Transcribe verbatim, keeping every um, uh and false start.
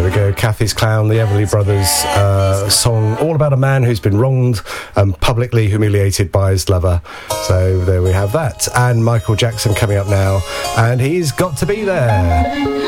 we go, Kathy's Clown, the Everly Brothers uh, song, all about a man who's been wronged and publicly humiliated by his lover. So there we have that. And Michael Jackson coming up now, and he's got to be there.